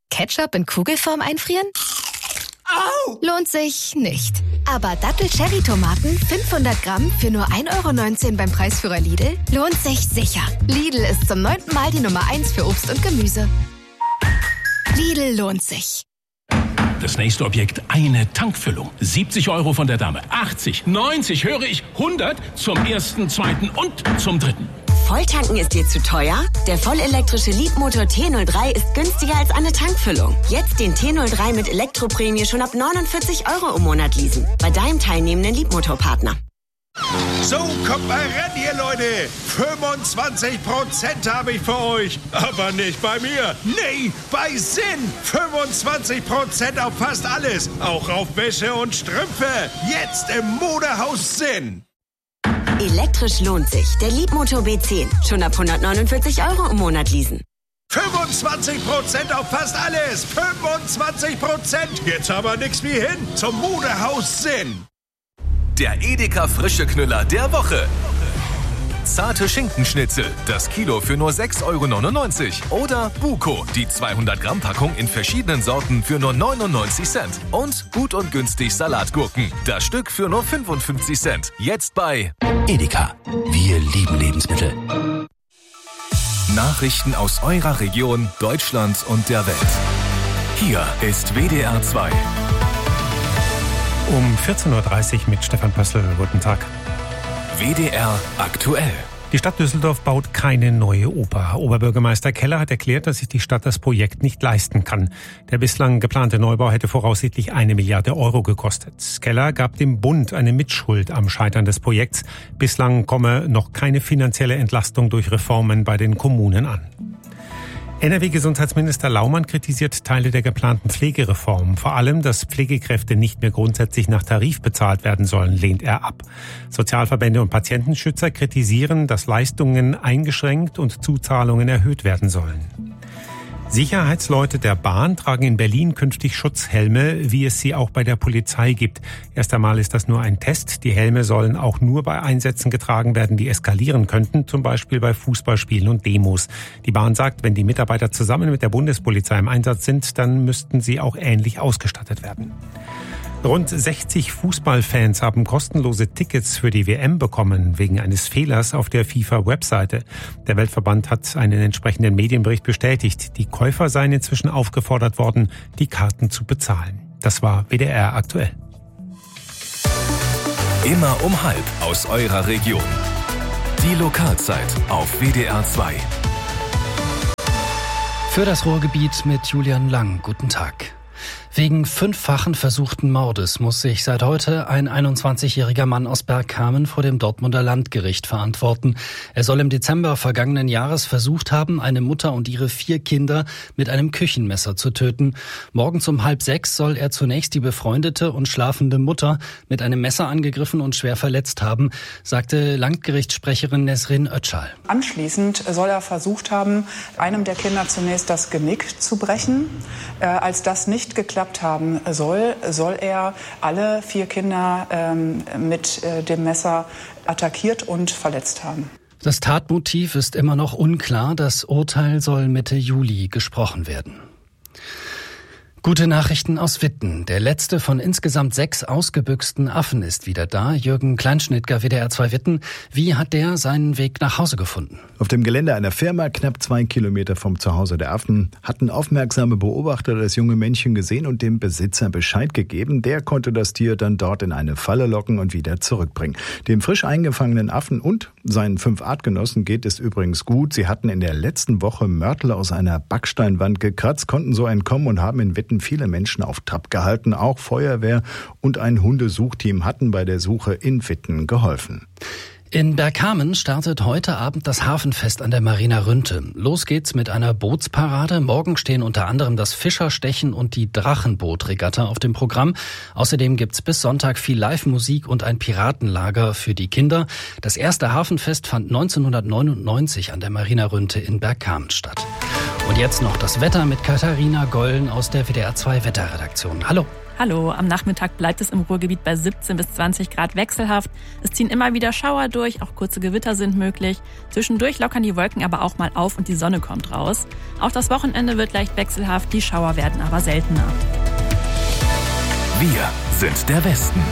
Ketchup in Kugelform einfrieren? Au! Lohnt sich nicht. Aber Dattel-Cherry-Tomaten 500 Gramm für nur 1,19 € beim Preisführer Lidl lohnt sich sicher. Lidl ist zum 9. Mal die Nummer 1 für Obst und Gemüse. Lidl lohnt sich. Das nächste Objekt, eine Tankfüllung. 70 € von der Dame. 80, 90, höre ich, 100 zum ersten, zweiten und zum dritten. Volltanken ist dir zu teuer? Der vollelektrische Leapmotor T03 ist günstiger als eine Tankfüllung. Jetzt den T03 mit Elektroprämie schon ab 49 € im Monat leasen. Bei deinem teilnehmenden Leapmotor-Partner. So, kommt mal ran hier, Leute. 25% habe ich für euch. Aber nicht bei mir. Nee, bei Sinn. 25% auf fast alles. Auch auf Wäsche und Strümpfe. Jetzt im Modehaus Sinn. Elektrisch lohnt sich. Der Leapmotor B10. Schon ab 149 € im Monat leasen. 25% auf fast alles. 25%. Jetzt aber nix wie hin. Zum Modehaus Sinn. Der Edeka Frische Knüller der Woche. Zarte Schinkenschnitzel, das Kilo für nur 6,99 €. Oder Buko, die 200 Gramm Packung in verschiedenen Sorten für nur 99 Cent. Und gut und günstig Salatgurken, das Stück für nur 55 Cent. Jetzt bei Edeka. Wir lieben Lebensmittel. Nachrichten aus eurer Region, Deutschland und der Welt. Hier ist WDR 2. Um 14.30 Uhr mit Stefan Pössl. Guten Tag. WDR aktuell. Die Stadt Düsseldorf baut keine neue Oper. Oberbürgermeister Keller hat erklärt, dass sich die Stadt das Projekt nicht leisten kann. Der bislang geplante Neubau hätte voraussichtlich 1 Milliarde € gekostet. Keller gab dem Bund eine Mitschuld am Scheitern des Projekts. Bislang komme noch keine finanzielle Entlastung durch Reformen bei den Kommunen an. NRW-Gesundheitsminister Laumann kritisiert Teile der geplanten Pflegereform. Vor allem, dass Pflegekräfte nicht mehr grundsätzlich nach Tarif bezahlt werden sollen, lehnt er ab. Sozialverbände und Patientenschützer kritisieren, dass Leistungen eingeschränkt und Zuzahlungen erhöht werden sollen. Sicherheitsleute der Bahn tragen in Berlin künftig Schutzhelme, wie es sie auch bei der Polizei gibt. Erst einmal ist das nur ein Test. Die Helme sollen auch nur bei Einsätzen getragen werden, die eskalieren könnten, zum Beispiel bei Fußballspielen und Demos. Die Bahn sagt, wenn die Mitarbeiter zusammen mit der Bundespolizei im Einsatz sind, dann müssten sie auch ähnlich ausgestattet werden. Rund 60 Fußballfans haben kostenlose Tickets für die WM bekommen, wegen eines Fehlers auf der FIFA-Webseite. Der Weltverband hat einen entsprechenden Medienbericht bestätigt. Die Käufer seien inzwischen aufgefordert worden, die Karten zu bezahlen. Das war WDR aktuell. Immer um 12:30 aus eurer Region. Die Lokalzeit auf WDR 2. Für das Ruhrgebiet mit Julian Lang. Guten Tag. Wegen 5-fachen versuchten Mordes muss sich seit heute ein 21-jähriger Mann aus Bergkamen vor dem Dortmunder Landgericht verantworten. Er soll im Dezember vergangenen Jahres versucht haben, eine Mutter und ihre 4 Kinder mit einem Küchenmesser zu töten. Morgens um 5:30 soll er zunächst die befreundete und schlafende Mutter mit einem Messer angegriffen und schwer verletzt haben, sagte Landgerichtssprecherin Nesrin Özcal. Anschließend soll er versucht haben, einem der Kinder zunächst das Genick zu brechen. Als das nicht geklappt haben soll er alle 4 Kinder mit dem Messer attackiert und verletzt haben. Das Tatmotiv ist immer noch unklar. Das Urteil soll Mitte Juli gesprochen werden. Gute Nachrichten aus Witten. Der letzte von insgesamt 6 ausgebüchsten Affen ist wieder da. Jürgen Kleinschnittger, WDR 2 Witten. Wie hat der seinen Weg nach Hause gefunden? Auf dem Gelände einer Firma, knapp 2 Kilometer vom Zuhause der Affen, hatten aufmerksame Beobachter das junge Männchen gesehen und dem Besitzer Bescheid gegeben. Der konnte das Tier dann dort in eine Falle locken und wieder zurückbringen. Dem frisch eingefangenen Affen und seinen 5 Artgenossen geht es übrigens gut. Sie hatten in der letzten Woche Mörtel aus einer Backsteinwand gekratzt, konnten so entkommen und haben in Witten viele Menschen auf Trab gehalten. Auch Feuerwehr und ein Hundesuchteam hatten bei der Suche in Witten geholfen. In Bergkamen startet heute Abend das Hafenfest an der Marina Rünte. Los geht's mit einer Bootsparade. Morgen stehen unter anderem das Fischerstechen und die Drachenbootregatta auf dem Programm. Außerdem gibt's bis Sonntag viel Live-Musik und ein Piratenlager für die Kinder. Das erste Hafenfest fand 1999 an der Marina Rünte in Bergkamen statt. Und jetzt noch das Wetter mit Katharina Gollen aus der WDR 2 Wetterredaktion. Hallo. Hallo, am Nachmittag bleibt es im Ruhrgebiet bei 17 bis 20 Grad wechselhaft. Es ziehen immer wieder Schauer durch, auch kurze Gewitter sind möglich. Zwischendurch lockern die Wolken aber auch mal auf und die Sonne kommt raus. Auch das Wochenende wird leicht wechselhaft, die Schauer werden aber seltener. Wir sind der Westen.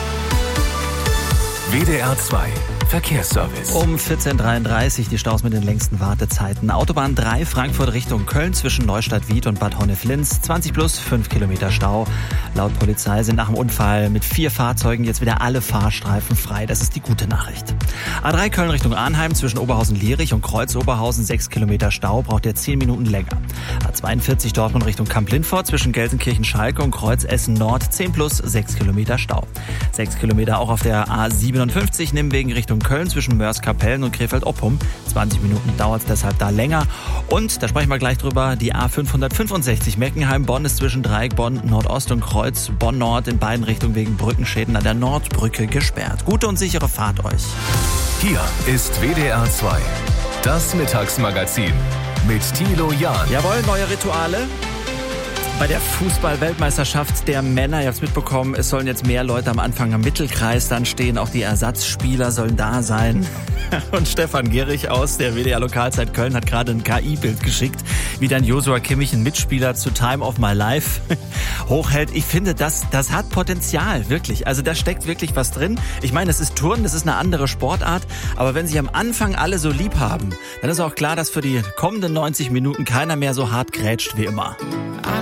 WDR 2 Verkehrsservice. Um 14.33 Uhr die Staus mit den längsten Wartezeiten. Autobahn 3 Frankfurt Richtung Köln zwischen Neustadt-Wied und Bad Honnef-Linz. 20 plus 5 Kilometer Stau. Laut Polizei sind nach dem Unfall mit 4 Fahrzeugen jetzt wieder alle Fahrstreifen frei. Das ist die gute Nachricht. A3 Köln Richtung Arnheim zwischen Oberhausen-Lierich und Kreuz-Oberhausen 6 Kilometer Stau. Braucht ihr 10 Minuten länger. A42 Dortmund Richtung Kamp-Lindfort zwischen Gelsenkirchen-Schalke und Kreuz-Essen-Nord 10 plus 6 Kilometer Stau. 6 Kilometer auch auf der A57 Nimwegen Richtung Köln zwischen Mörs-Kapellen und Krefeld-Oppum. 20 Minuten dauert es deshalb da länger. Und, da sprechen wir gleich drüber, die A565 Meckenheim-Bonn ist zwischen Dreieck Bonn Nordost und Kreuz Bonn Nord in beiden Richtungen wegen Brückenschäden an der Nordbrücke gesperrt. Gute und sichere Fahrt euch. Hier ist WDR 2, das Mittagsmagazin mit Thilo Jahn. Jawohl, neue Rituale. Bei der Fußball-Weltmeisterschaft der Männer, ihr habt es mitbekommen, es sollen jetzt mehr Leute am Anfang am Mittelkreis dann stehen. Auch die Ersatzspieler sollen da sein. Und Stefan Gehrig aus der WDR Lokalzeit Köln hat gerade ein KI-Bild geschickt, wie dann Joshua Kimmich, ein Mitspieler zu Time of My Life, hochhält. Ich finde, das hat Potenzial, wirklich. Also da steckt wirklich was drin. Ich meine, es ist Turnen, das ist eine andere Sportart. Aber wenn sich am Anfang alle so lieb haben, dann ist auch klar, dass für die kommenden 90 Minuten keiner mehr so hart grätscht wie immer.